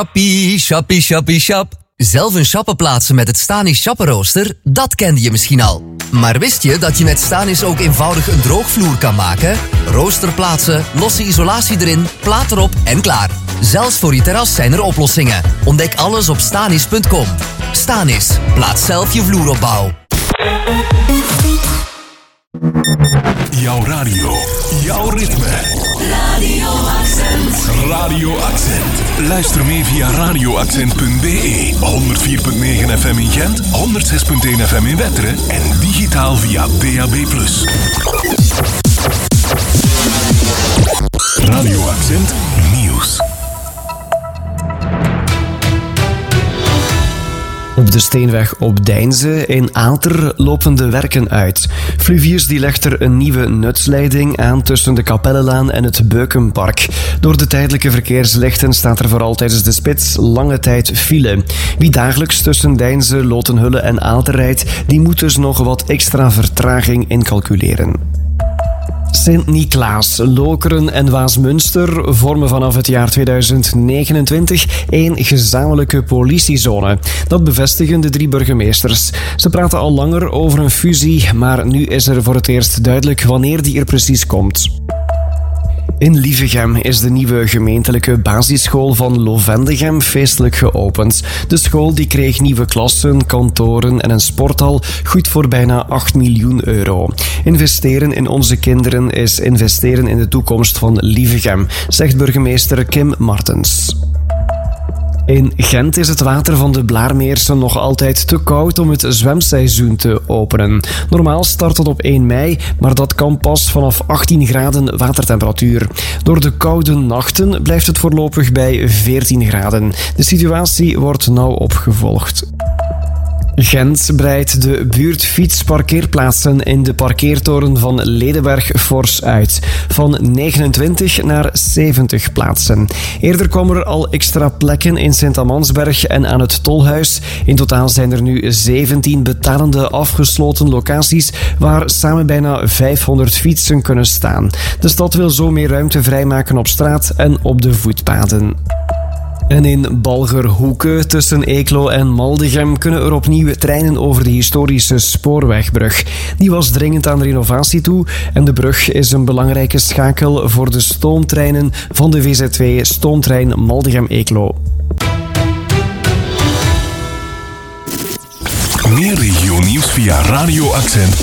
Shappie, shappie, shappie, shap. Zelf een shappen plaatsen met het Stanis shappenrooster, dat kende je misschien al. Maar wist je dat je met Stanis ook eenvoudig een droogvloer kan maken? Rooster plaatsen, losse isolatie erin, plaat erop en klaar. Zelfs voor je terras zijn er oplossingen. Ontdek alles op stanis.com. Stanis, plaats zelf je vloeropbouw. Jouw radio, jouw ritme. Radio Accent. Radio Accent. Luister mee via radioaccent.be. 104.9 FM in Gent, 106.1 FM in Wetteren en digitaal via DAB+. Radio Accent Nieuws. Op de Steenweg op Deinze in Aalter lopen de werken uit. Fluvius die legt er een nieuwe nutsleiding aan tussen de Kapellenlaan en het Beukenpark. Door de tijdelijke verkeerslichten staat er vooral tijdens de spits lange tijd file. Wie dagelijks tussen Deinze, Lotenhulle en Aalter rijdt, die moet dus nog wat extra vertraging incalculeren. Sint-Niklaas, Lokeren en Waasmunster vormen vanaf het jaar 2029 één gezamenlijke politiezone. Dat bevestigen de 3 burgemeesters. Ze praten al langer over een fusie, maar nu is er voor het eerst duidelijk wanneer die er precies komt. In Lievegem is de nieuwe gemeentelijke basisschool van Lovendegem feestelijk geopend. De school die kreeg nieuwe klassen, kantoren en een sporthal, goed voor bijna 8 miljoen euro. Investeren in onze kinderen is investeren in de toekomst van Lievegem, zegt burgemeester Kim Martens. In Gent is het water van de Blaarmeersen nog altijd te koud om het zwemseizoen te openen. Normaal start het op 1 mei, maar dat kan pas vanaf 18 graden watertemperatuur. Door de koude nachten blijft het voorlopig bij 14 graden. De situatie wordt nauw opgevolgd. Gent breidt de buurtfietsparkeerplaatsen in de parkeertoren van Ledenberg fors uit. Van 29 naar 70 plaatsen. Eerder kwamen er al extra plekken in Sint-Amansberg en aan het Tolhuis. In totaal zijn er nu 17 betalende afgesloten locaties waar samen bijna 500 fietsen kunnen staan. De stad wil zo meer ruimte vrijmaken op straat en op de voetpaden. En in Balgerhoeke tussen Eeklo en Maldegem kunnen er opnieuw treinen over de historische spoorwegbrug. Die was dringend aan renovatie toe en de brug is een belangrijke schakel voor de stoomtreinen van de VZ2 stoomtrein Maldegem-Eeklo. Meer regionieuws via Radio Accent.